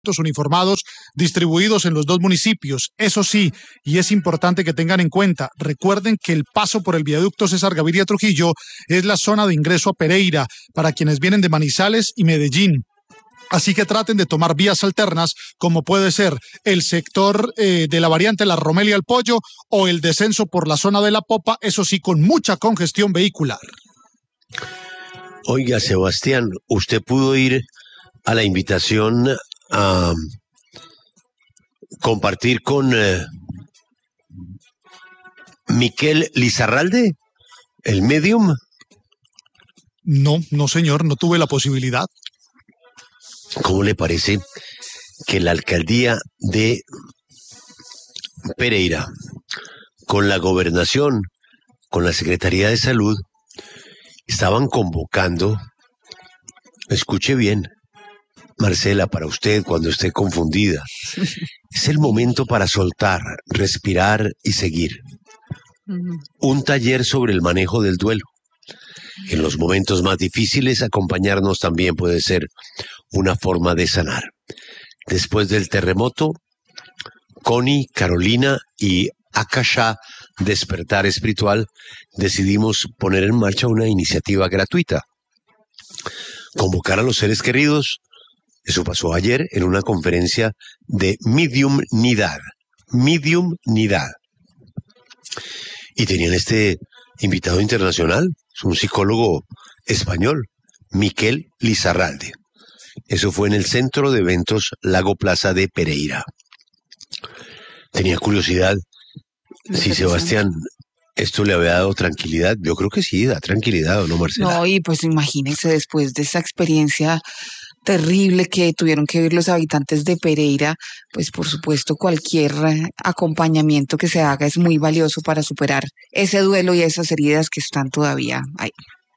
uniformados distribuidos en los dos municipios. Eso sí, y es importante que tengan en cuenta, recuerden que el paso por el viaducto César Gaviria Trujillo es la zona de ingreso a Pereira para quienes vienen de Manizales y Medellín. Así que traten de tomar vías alternas, como puede ser el sector de la variante La Romelia al Pollo o el descenso por la zona de La Popa, eso sí, con mucha congestión vehicular. Oiga, Sebastián, ¿usted pudo ir a la invitación a compartir con Miquel Lizarralde, el medium? No, señor, no tuve la posibilidad. ¿Cómo le parece que la alcaldía de Pereira, con la gobernación, con la Secretaría de Salud, estaban convocando, escuche bien, Marcela, para usted cuando esté confundida, es el momento para soltar, respirar y seguir. Un taller sobre el manejo del duelo. En los momentos más difíciles, acompañarnos también puede ser una forma de sanar. Después del terremoto, Connie, Carolina y Akasha Despertar Espiritual decidimos poner en marcha una iniciativa gratuita. Convocar a los seres queridos. Eso pasó ayer en una conferencia de Mediumnidad. Y tenían este invitado internacional, es un psicólogo español, Miquel Lizarralde. Eso fue en el Centro de Eventos Lago Plaza de Pereira. Tenía curiosidad si Sebastián esto le había dado tranquilidad. Yo creo que sí, da tranquilidad, ¿o no, Marcela? No, y pues imagínense después de esa experiencia terrible que tuvieron que vivir los habitantes de Pereira, pues por supuesto cualquier acompañamiento que se haga es muy valioso para superar ese duelo y esas heridas que están todavía ahí.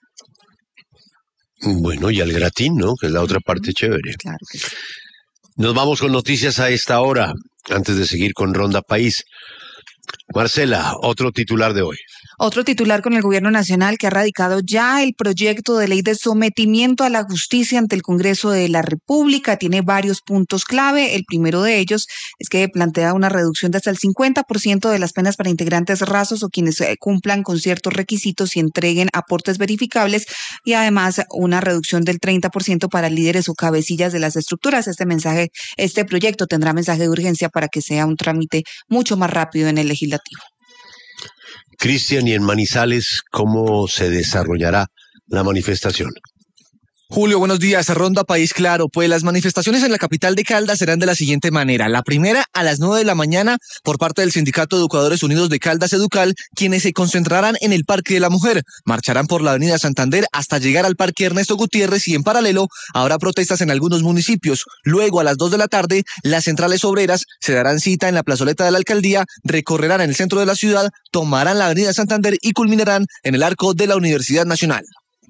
Bueno, y al gratín, ¿no? Que es la otra parte chévere. Claro que sí. Nos vamos con noticias a esta hora, antes de seguir con Ronda País. Marcela, otro titular de hoy. Otro titular con el Gobierno Nacional que ha radicado ya el proyecto de ley de sometimiento a la justicia ante el Congreso de la República. Tiene varios puntos clave. El primero de ellos es que plantea una reducción de hasta el 50% de las penas para integrantes rasos o quienes cumplan con ciertos requisitos y entreguen aportes verificables, y además una reducción del 30% para líderes o cabecillas de las estructuras. Este proyecto tendrá mensaje de urgencia para que sea un trámite mucho más rápido en el legislativo. Cristian, y en Manizales, ¿cómo se desarrollará la manifestación? Julio, buenos días. Ronda País Claro. Pues las manifestaciones en la capital de Caldas serán de la siguiente manera. La primera, a las 9 de la mañana, por parte del Sindicato de Educadores Unidos de Caldas Educal, quienes se concentrarán en el Parque de la Mujer. Marcharán por la Avenida Santander hasta llegar al Parque Ernesto Gutiérrez, y en paralelo habrá protestas en algunos municipios. Luego, a las 2 de la tarde, las centrales obreras se darán cita en la plazoleta de la alcaldía, recorrerán el centro de la ciudad, tomarán la Avenida Santander y culminarán en el arco de la Universidad Nacional.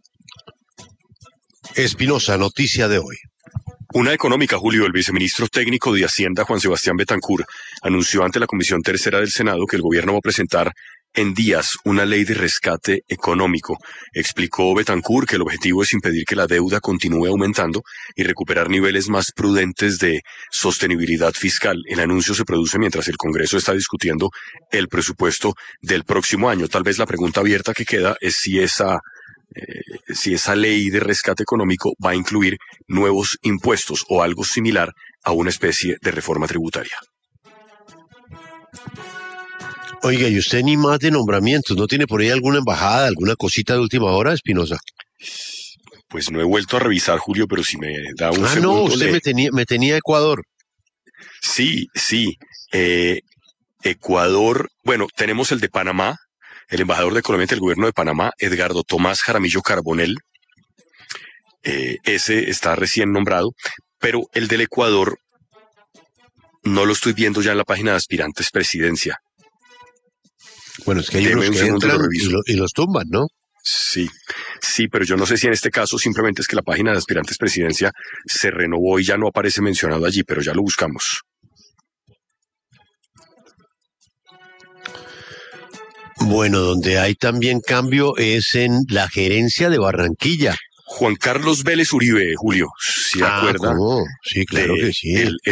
Espinosa, noticia de hoy. Una económica, Julio. El viceministro técnico de Hacienda, Juan Sebastián Betancur, anunció ante la Comisión Tercera del Senado que el gobierno va a presentar en días una ley de rescate económico. Explicó Betancur que el objetivo es impedir que la deuda continúe aumentando y recuperar niveles más prudentes de sostenibilidad fiscal. El anuncio se produce mientras el Congreso está discutiendo el presupuesto del próximo año. Tal vez la pregunta abierta que queda es si esa ley de rescate económico va a incluir nuevos impuestos o algo similar a una especie de reforma tributaria. Oiga, y usted ni más de nombramientos, ¿no tiene por ahí alguna embajada, alguna cosita de última hora, Espinosa? Pues no he vuelto a revisar, Julio, pero si me da un segundo... No, usted me tenía Ecuador. Sí. Ecuador, bueno, tenemos el de Panamá. El embajador de Colombia ante el gobierno de Panamá, Edgardo Tomás Jaramillo Carbonell, ese está recién nombrado, pero el del Ecuador no lo estoy viendo ya en la página de aspirantes presidencia. Bueno, es que hay unos que entran y los tumban, ¿no? Sí, pero yo no sé si en este caso simplemente es que la página de aspirantes presidencia se renovó y ya no aparece mencionado allí, pero ya lo buscamos. Bueno, donde hay también cambio es en la gerencia de Barranquilla. Juan Carlos Vélez Uribe, Julio, ¿se acuerda? ¿cómo? Sí, claro que sí. El